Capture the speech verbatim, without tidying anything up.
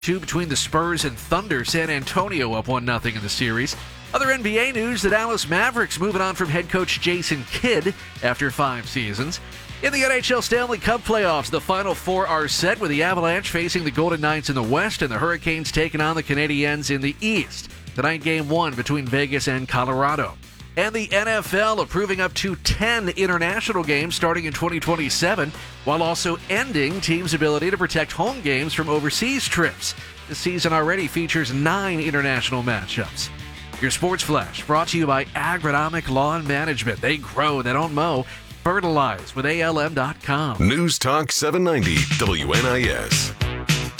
Two between the Spurs and Thunder. San Antonio up one nothing in the series. Other N B A news, the Dallas Mavericks moving on from head coach Jason Kidd after five seasons. In the N H L Stanley Cup playoffs, the Final Four are set with the Avalanche facing the Golden Knights in the West and the Hurricanes taking on the Canadiens in the East. Tonight, game one between Vegas and Colorado. And the N F L approving up to ten international games starting in twenty twenty-seven, while also ending teams' ability to protect home games from overseas trips. The season already features nine international matchups. Your Sports Flash brought to you by Agronomic Lawn Management. They grow, they don't mow. Fertilize with A L M dot com. News Talk seven ninety W N I S.